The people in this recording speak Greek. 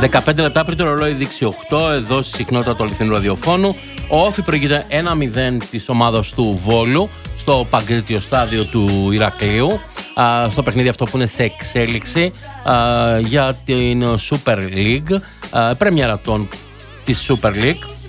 15 λεπτά πριν το ρολόι δείξει 8, εδώ στη συχνότητα του αληθινού ραδιοφώνου, ο Όφη προηγείται 1-0 της ομάδας του Βόλου στο Παγκρίτιο στάδιο του Ηρακλείου, στο παιχνίδι αυτό που είναι σε εξέλιξη για την Super League, πρέμιερα της Super League.